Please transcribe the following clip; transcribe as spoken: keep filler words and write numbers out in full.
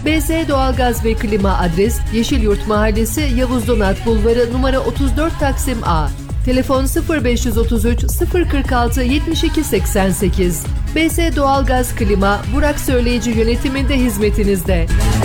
B S Doğalgaz ve Klima adres Yeşilyurt Mahallesi, Yavuz Donat Bulvarı, numara otuz dört Taksim A. Telefon sıfır beş otuz üç sıfır kırk altı yetmiş iki seksen sekiz. B S Doğalgaz Klima, Burak Söyleyici yönetiminde hizmetinizde.